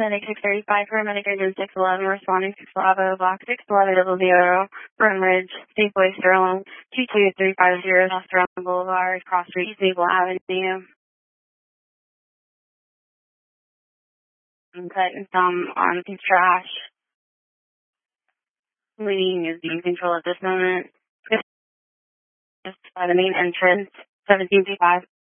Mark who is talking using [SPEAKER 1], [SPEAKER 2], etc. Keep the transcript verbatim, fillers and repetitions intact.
[SPEAKER 1] Medic six thirty-five, paramedic agent six eleven, responding to Bravo, block six eleven double zero, Burn Ridge, Safeway, Sterling, two two three five zero, South Sterling Boulevard, Cross Street, Maple Avenue. I'm cutting some on some trash. Leading is being control at this moment. Just by the main entrance, seventeen fifty-five.